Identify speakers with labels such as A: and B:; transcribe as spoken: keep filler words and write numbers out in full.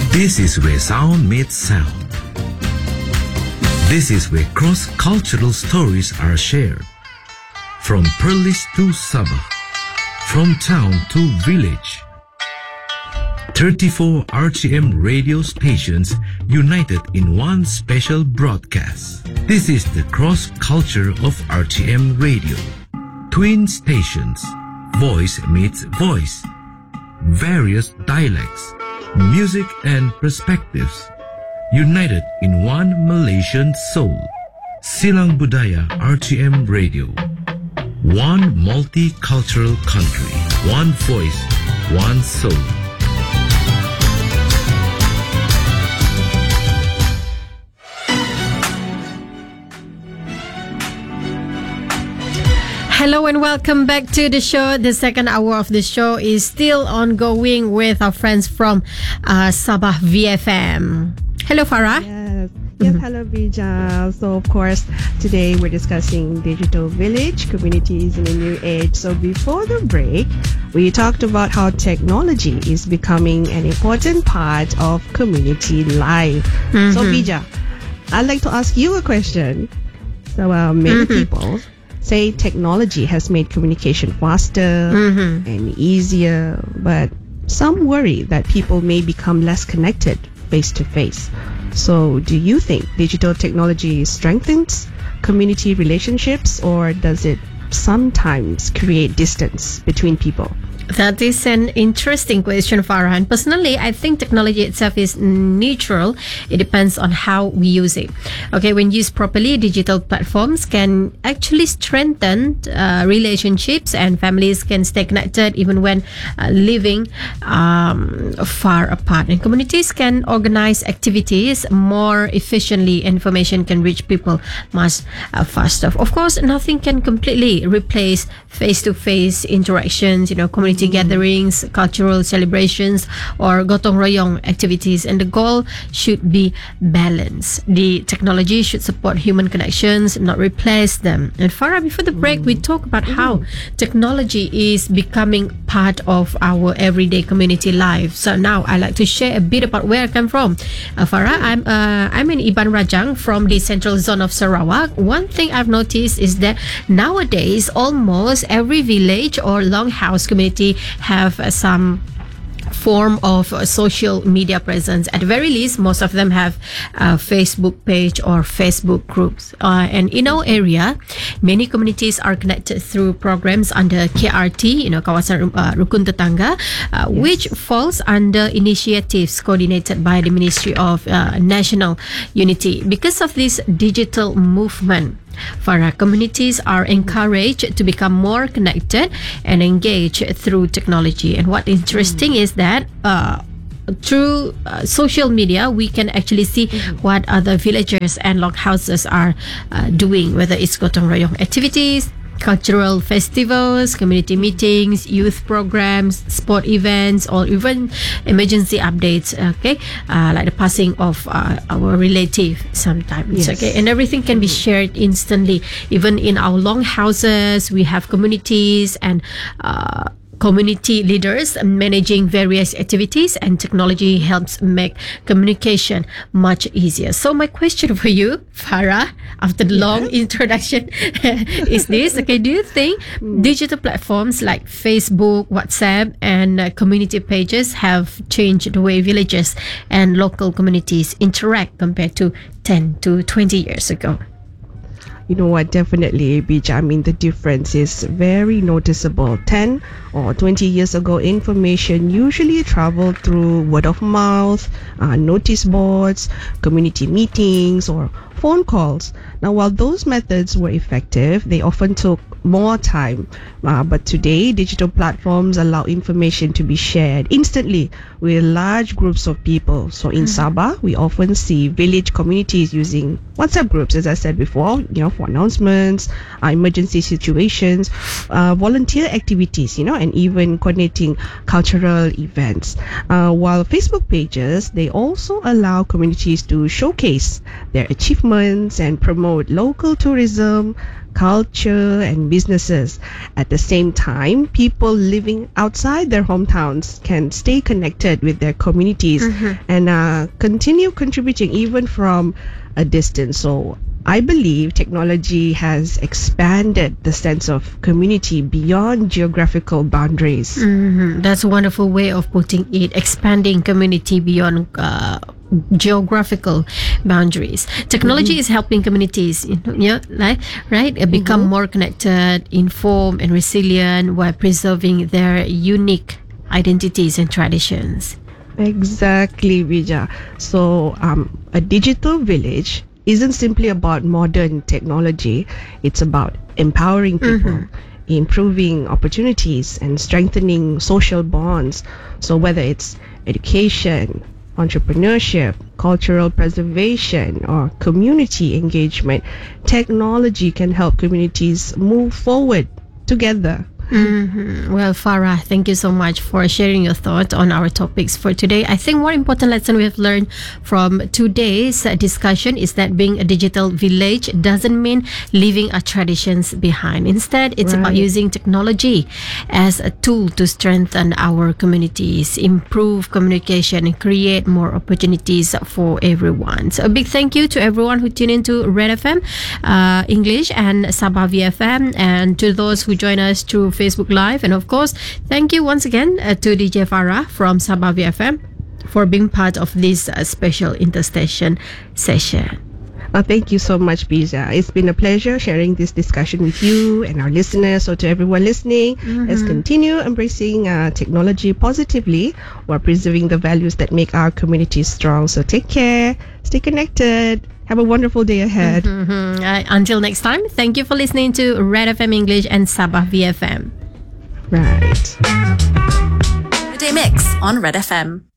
A: This is where sound meets sound. This is where cross-cultural stories are shared. From Perlis to Sabah, from town to village. thirty-four R T M radio stations united in one special broadcast. This is the cross-culture of R T M radio. Twin stations, voice meets voice. Various dialects, music and perspectives, united in one Malaysian soul. Silang Budaya R T M Radio. One multicultural country, one voice, one soul.
B: Hello and welcome back to the show. The second hour of the show is still ongoing with our friends from uh, Sabah V F M. Hello, Farah.
C: Yes, yes. Mm-hmm. Hello, Bija. So, of course, today we're discussing digital village communities in a new age. So, before the break, we talked about how technology is becoming an important part of community life. Mm-hmm. So, Bija, I'd like to ask you a question. So, uh, many mm-hmm. people say technology has made communication faster mm-hmm. and easier, but some worry that people may become less connected face to face. So, do you think digital technology strengthens community relationships, or does it sometimes create distance between people?
B: That is an interesting question, Farah. And personally, I think technology itself is neutral. It depends on how we use it. Okay, when used properly, digital platforms can actually strengthen uh, relationships, and families can stay connected even when uh, living um, far apart. And communities can organize activities more efficiently. Information can reach people much uh, faster. Of course, nothing can completely replace face-to-face interactions, you know, community gatherings, cultural celebrations, or gotong royong activities, and the goal should be balance. The technology should support human connections, not replace them. And Farah, before the break, mm. we talked about mm. how technology is becoming part of our everyday community life. So now I'd like to share a bit about where I come from. Uh, Farah, I'm uh, I'm in Iban Rajang from the central zone of Sarawak. One thing I've noticed is that nowadays almost every village or longhouse community have uh, some form of uh, social media presence. At the very least, most of them have a Facebook page or Facebook groups. Uh, and in our area, many communities are connected through programs under K R T, you know, Kawasan uh, Rukun Tetangga, uh, yes. which falls under initiatives coordinated by the Ministry of uh, National Unity. Because of this digital movement, Farah, communities are encouraged to become more connected and engage through technology. And what interesting mm. is that uh, through uh, social media, we can actually see mm-hmm. what other villagers and longhouses are uh, doing, whether it's gotong royong activities, cultural festivals, community meetings, youth programs, sport events, or even emergency updates, okay, uh, like the passing of uh, our relative sometimes, yes. okay, and everything can be shared instantly. Even in our longhouses, we have communities and uh, community leaders managing various activities, and technology helps make communication much easier. So my question for you, Farah, after the yes. long introduction is this, okay, do you think digital platforms like Facebook, WhatsApp, and uh, community pages have changed the way villages and local communities interact compared to ten to twenty years ago?
C: You know what, definitely, Bija. I mean, the difference is very noticeable. ten or twenty years ago, information usually traveled through word of mouth, uh, notice boards, community meetings, or phone calls. Now, while those methods were effective, they often took more time. Uh, but today, digital platforms allow information to be shared instantly with large groups of people. So in mm-hmm. Sabah, we often see village communities using WhatsApp groups, as I said before, you know, for announcements, uh, emergency situations, uh, volunteer activities, you know, and even coordinating cultural events. Uh, while Facebook pages, they also allow communities to showcase their achievements and promote local tourism, culture, and businesses. At the same time, people living outside their hometowns can stay connected with their communities mm-hmm. and uh, continue contributing even from a distance. So I believe technology has expanded the sense of community beyond geographical boundaries.
B: Mm-hmm. That's a wonderful way of putting it, expanding community beyond uh, geographical boundaries. Technology mm-hmm. is helping communities, you know, yeah, like, right, uh, become mm-hmm. more connected, informed, and resilient while preserving their unique identities and traditions.
C: Exactly, Vija. So, um, a digital village isn't simply about modern technology. It's about empowering people, mm-hmm. improving opportunities, and strengthening social bonds. So whether it's education, entrepreneurship, cultural preservation, or community engagement, technology can help communities move forward together.
B: Mm-hmm. Well, Farah, thank you so much for sharing your thoughts on our topics for today. I think one important lesson we have learned from today's discussion is that being a digital village doesn't mean leaving our traditions behind. Instead, it's right. about using technology as a tool to strengthen our communities, improve communication, and create more opportunities for everyone. So a big thank you to everyone who tuned into Red F M uh, English and Sabah V F M, and to those who join us through Facebook Live. And of course, thank you once again uh, to D J Farah from Sabah V F M for being part of this uh, special interstation session.
C: Well, thank you so much, Bija. It's been a pleasure sharing this discussion with you and our listeners. So to everyone listening, mm-hmm. let's continue embracing uh, technology positively while preserving the values that make our communities strong. So take care, stay connected. Have a wonderful day ahead.
B: Mm-hmm. Uh, until next time, thank you for listening to Red F M English and Sabah V F M.
C: Right.
D: The Day Mix on Red F M.